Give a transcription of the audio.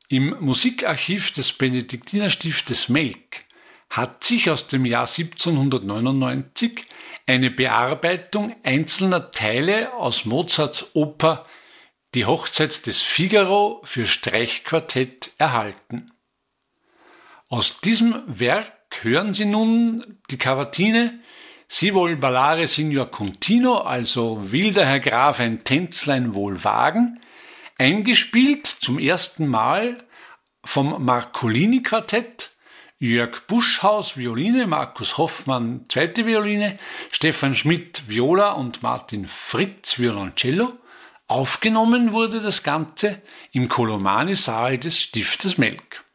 Im Musikarchiv des Benediktinerstiftes Melk hat sich aus dem Jahr 1799 eine Bearbeitung einzelner Teile aus Mozarts Oper Die Hochzeit des Figaro für Streichquartett erhalten. Aus diesem Werk hören Sie nun die Kavatine Si vuol ballare signor Contino, also will der Herr Graf ein Tänzlein wohl wagen, eingespielt zum ersten Mal vom Marcolini-Quartett, Jörg Buschhaus Violine, Markus Hoffmann zweite Violine, Stefan Schmidt Viola und Martin Fritz Violoncello. Aufgenommen wurde das Ganze im Colomani-Saal des Stiftes Melk.